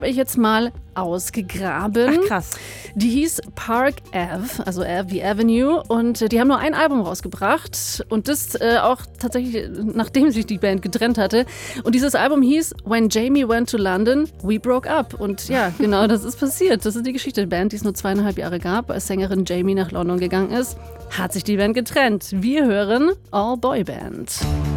Habe ich jetzt mal ausgegraben. Ach, krass. Die hieß Park Ave, also Ave wie Avenue, und die haben nur ein Album rausgebracht und das auch tatsächlich, nachdem sich die Band getrennt hatte. Und dieses Album hieß When Jamie Went to London, We Broke Up. Und ja, genau, das ist passiert. Das ist die Geschichte der Band, die es nur 2,5 Jahre gab. Als Sängerin Jamie nach London gegangen ist, hat sich die Band getrennt. Wir hören All Boy Band.